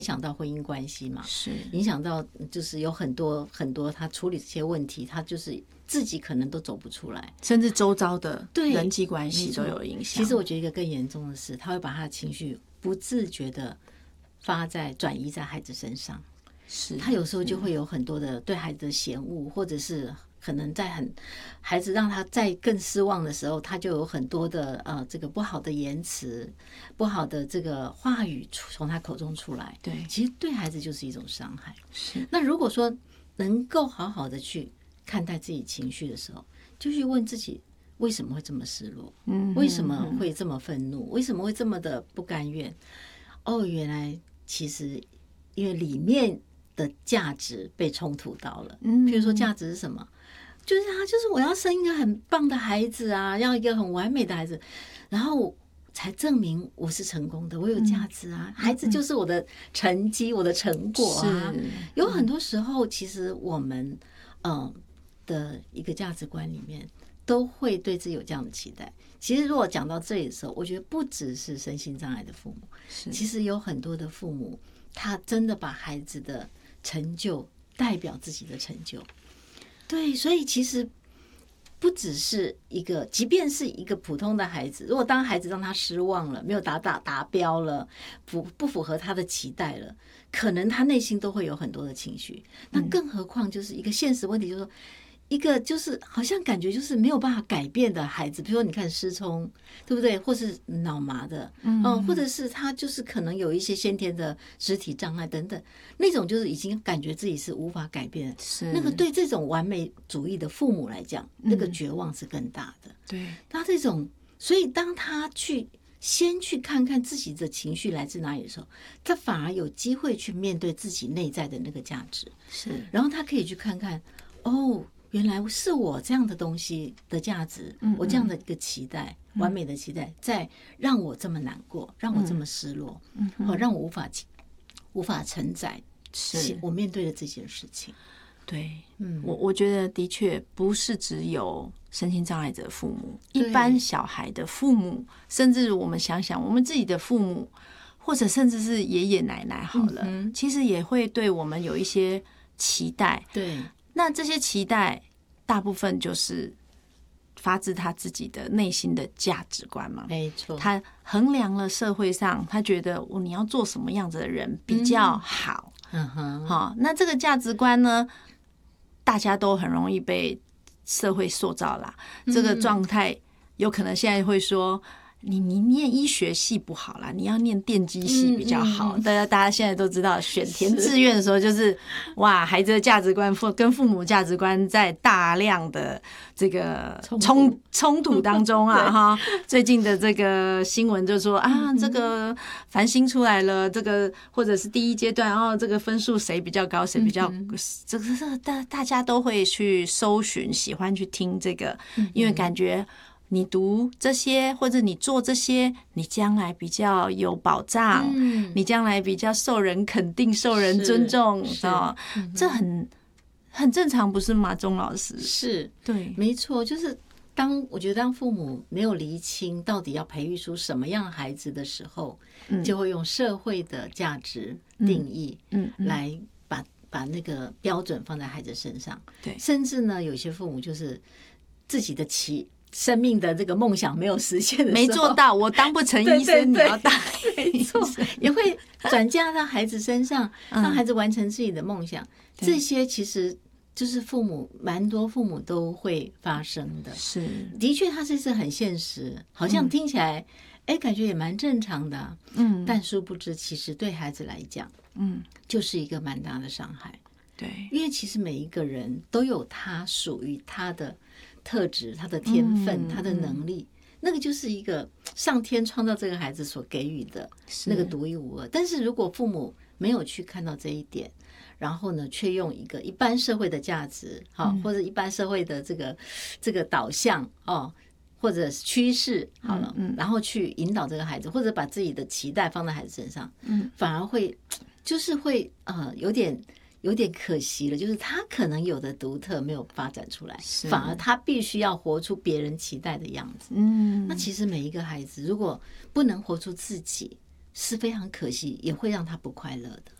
响到婚姻关系嘛， 是影响到就是有很多很多他处理这些问题，他就是自己可能都走不出来， 甚至周遭的对人际关系都有影响。 其实我觉得一个更严重的是，他会把他的情绪不自觉的转移在孩子身上。 是他有时候就会有很多的对孩子的嫌恶，或者是可能在孩子让他再更失望的时候，他就有很多的这个不好的言辞、不好的这个话语从他口中出来。 对， 其实对孩子就是一种伤害。 是。 那如果说能够好好的去看待自己情绪的时候，就去问自己为什么会这么失落，为什么会这么愤怒，为什么会这么的不甘愿？哦，原来其实因为里面的价值被冲突到了。比如说价值是什么？就是我要生一个很棒的孩子啊，要一个很完美的孩子，然后才证明我是成功的，我有价值啊。孩子就是我的成绩，我的成果啊。有很多时候，其实我们的一个价值观里面都会对自己有这样的期待。其实如果讲到这里的时候，我觉得不只是身心障碍的父母，其实有很多的父母，他真的把孩子的成就代表自己的成就。对，所以其实不只是一个，即便是一个普通的孩子，如果当孩子让他失望了，没有达标了，不符合他的期待了，可能他内心都会有很多的情绪。那更何况就是一个现实问题，就是说一个就是好像感觉就是没有办法改变的孩子，比如说你看失聪，对不对？或是脑麻的，或者是他就是可能有一些先天的肢体障碍等等，那种就是已经感觉自己是无法改变。那个对这种完美主义的父母来讲，那个绝望是更大的。 对， 他这种，所以当他先去看看自己的情绪来自哪里的时候，他反而有机会去面对自己内在的那个价值。 是， 然后他可以去看看，哦，原来是我这样的东西的价值，我这样的一个期待，完美的期待，在让我这么难过，让我这么失落，让我无法承载我面对的这件事情。 对，我觉得的确不是只有身心障碍者父母，一般小孩的父母，甚至我们想想我们自己的父母，或者甚至是爷爷奶奶好了，其实也会对我们有一些期待。 对， 那这些期待大部分就是发自他自己的内心的价值观嘛， 没错。 他衡量了社会上，他觉得你要做什么样子的人比较好。好，那这个价值观呢，大家都很容易被社会塑造啦。这个状态有可能现在会说，你念医学系不好啦，你要念电机系比较好。大家现在都知道，选填志愿的时候就是哇，孩子的价值观跟父母价值观在大量的这个冲突当中啊哈。最近的这个新闻就说啊，这个繁星出来了，这个或者是第一阶段，然后这个分数谁比较高，谁比较这个大家都会去搜寻，喜欢去听这个，因为感觉你读这些或者你做这些，你将来比较有保障，你将来比较受人肯定、受人尊重啊，这很正常，不是吗？钟老师是对， 没错，就是我觉得当父母没有厘清到底要培育出什么样的孩子的时候，就会用社会的价值定义，来把那个标准放在孩子身上。 对， 甚至呢，有些父母就是自己的生命的这个梦想没有实现的时候， 没做到，我当不成医生，你要当没错，也会转嫁到孩子身上，让孩子完成自己的梦想。这些其实就是蛮多父母都会发生的。 是， 的确，它是很现实，好像听起来，感觉也蛮正常的。但殊不知，其实对孩子来讲，就是一个蛮大的伤害。 对， 因为其实每一个人都有他属于他的特质、他的天分、他的能力，那个就是一个上天创造这个孩子所给予的那个独一无二。但是如果父母没有去看到这一点，然后呢，却用一个一般社会的价值，或者一般社会的这个导向或者趋势好了，然后去引导这个孩子，或者把自己的期待放在孩子身上，反而会就是会有点可惜了，就是他可能有的独特没有发展出来，反而他必须要活出别人期待的样子。那其实每一个孩子如果不能活出自己， 是非常可惜，也会让他不快乐的。